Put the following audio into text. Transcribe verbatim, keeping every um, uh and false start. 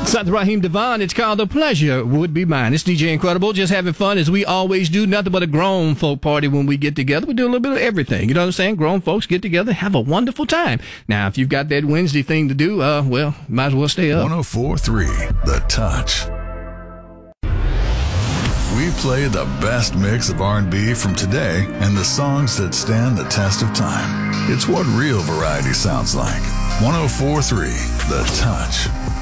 It's Raheem Devon. It's called The Pleasure Would Be Mine. It's D J Incredible. Just having fun as we always do. Nothing but a grown folk party when we get together. We do a little bit of everything. You know what I'm saying? Grown folks get together, have a wonderful time. Now, if you've got that Wednesday thing to do, uh, well, might as well stay up. one oh four point three The Touch. We play the best mix of R and B from today and the songs that stand the test of time. It's what real variety sounds like. one oh four point three The Touch.